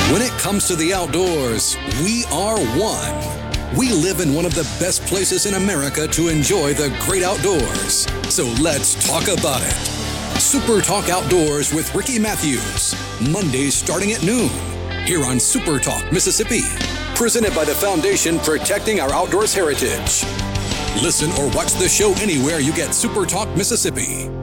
When it comes to the outdoors, we are one. We live in one of the best places in America to enjoy the great outdoors. So let's talk about it. Super Talk Outdoors with Ricky Matthews. Mondays starting at noon. Here on Super Talk Mississippi. Presented by the Foundation Protecting Our Outdoors Heritage. Listen or watch the show anywhere you get Super Talk Mississippi.